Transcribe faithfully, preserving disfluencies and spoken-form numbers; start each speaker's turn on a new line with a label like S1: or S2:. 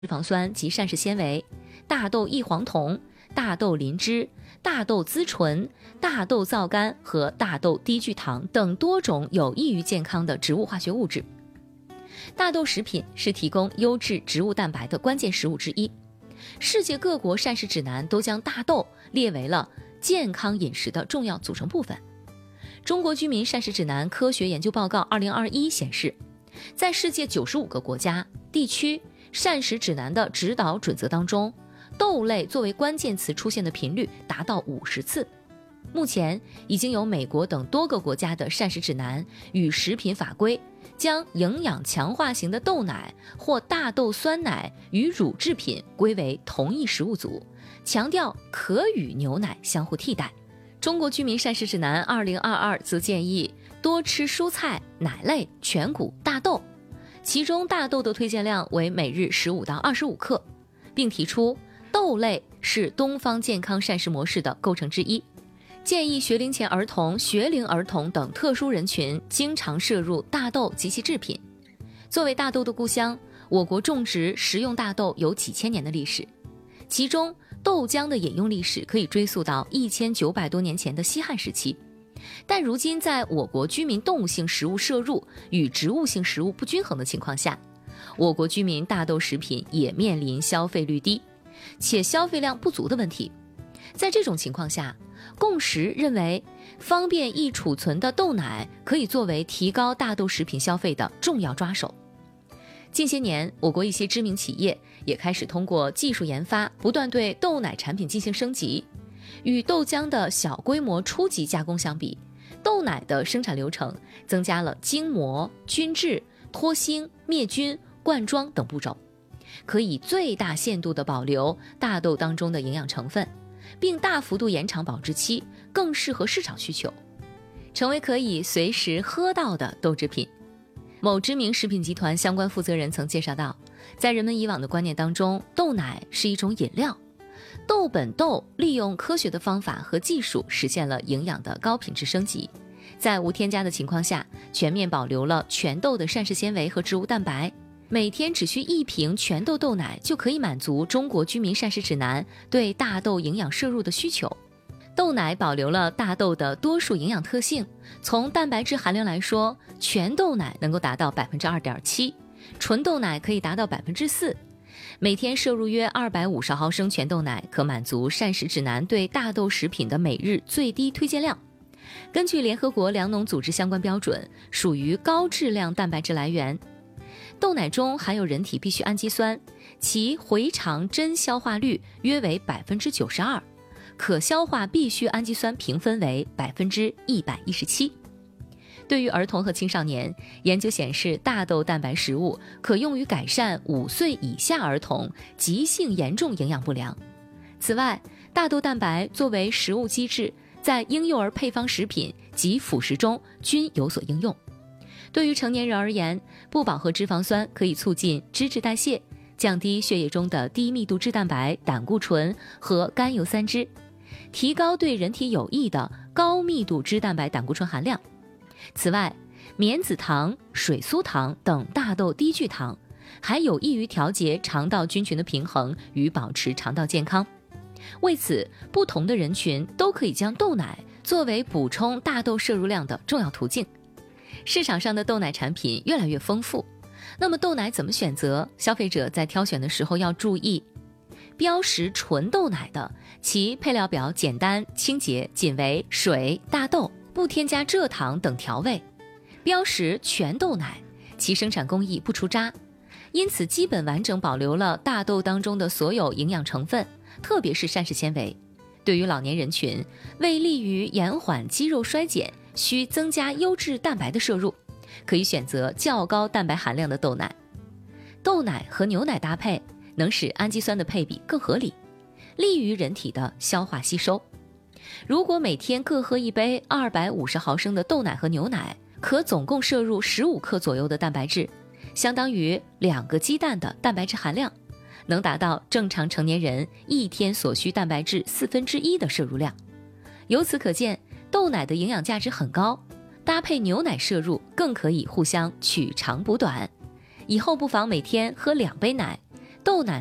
S1: 脂肪酸及膳食纤维、大豆异黄酮、大豆磷脂、大豆甾醇、大豆皂苷和大豆低聚糖等多种有益于健康的植物化学物质。大豆食品是提供优质植物蛋白的关键食物之一。世界各国膳食指南都将大豆列为了健康饮食的重要组成部分。中国居民膳食指南科学研究报告二零二一显示，在世界九十五个国家地区膳食指南的指导准则当中，豆类作为关键词出现的频率达到五十次。目前已经有美国等多个国家的膳食指南与食品法规将营养强化型的豆奶或大豆酸奶与乳制品归为同一食物组，强调可与牛奶相互替代。中国居民膳食指南二零二二则建议多吃蔬菜、奶类、全谷、大豆，其中大豆的推荐量为每日十五到二十五克，并提出豆类是东方健康膳食模式的构成之一，建议学龄前儿童、学龄儿童等特殊人群经常摄入大豆及其制品。作为大豆的故乡，我国种植食用大豆有几千年的历史，其中豆浆的饮用历史可以追溯到一千九百多年前的西汉时期。但如今在我国居民动物性食物摄入与植物性食物不均衡的情况下，我国居民大豆食品也面临消费率低且消费量不足的问题。在这种情况下，共识认为方便易储存的豆奶可以作为提高大豆食品消费的重要抓手。近些年，我国一些知名企业也开始通过技术研发，不断对豆奶产品进行升级。与豆浆的小规模初级加工相比，豆奶的生产流程增加了精磨、均质、脱腥、灭菌、灌装等步骤，可以最大限度地保留大豆当中的营养成分，并大幅度延长保质期，更适合市场需求，成为可以随时喝到的豆制品。某知名食品集团相关负责人曾介绍到，在人们以往的观念当中，豆奶是一种饮料。豆本豆利用科学的方法和技术实现了营养的高品质升级，在无添加的情况下，全面保留了全豆的膳食纤维和植物蛋白。每天只需一瓶全豆豆奶就可以满足中国居民膳食指南对大豆营养摄入的需求。豆奶保留了大豆的多数营养特性，从蛋白质含量来说，全豆奶能够达到 百分之二点七， 纯豆奶可以达到 百分之四。每天摄入约二百五十毫升全豆奶，可满足膳食指南对大豆食品的每日最低推荐量。根据联合国粮农组织相关标准，属于高质量蛋白质来源。豆奶中含有人体必需氨基酸，其回肠真消化率约为 百分之九十二， 可消化必需氨基酸评分为 百分之一百一十七。对于儿童和青少年，研究显示大豆蛋白食物可用于改善五岁以下儿童急性严重营养不良。此外，大豆蛋白作为食物基质，在婴幼儿配方食品及辅食中均有所应用。对于成年人而言，不饱和脂肪酸可以促进脂质代谢，降低血液中的低密度脂蛋白、胆固醇和甘油三酯，提高对人体有益的高密度脂蛋白胆固醇含量。此外，棉子糖、水苏糖等大豆低聚糖还有益于调节肠道菌群的平衡与保持肠道健康。为此，不同的人群都可以将豆奶作为补充大豆摄入量的重要途径。市场上的豆奶产品越来越丰富，那么豆奶怎么选择？消费者在挑选的时候要注意，标识纯豆奶的，其配料表简单清洁，仅为水、大豆，不添加蔗糖等调味。标识全豆奶，其生产工艺不除渣，因此基本完整保留了大豆当中的所有营养成分，特别是膳食纤维。对于老年人群，为利于延缓肌肉衰减，需增加优质蛋白的摄入，可以选择较高蛋白含量的豆奶。豆奶和牛奶搭配，能使氨基酸的配比更合理，利于人体的消化吸收。如果每天各喝一杯二百五十毫升的豆奶和牛奶，可总共摄入十五克左右的蛋白质，相当于两个鸡蛋的蛋白质含量，能达到正常成年人一天所需蛋白质四分之一的摄入量。由此可见，豆奶的营养价值很高，搭配牛奶摄入更可以互相取长补短。以后不妨每天喝两杯奶， 豆奶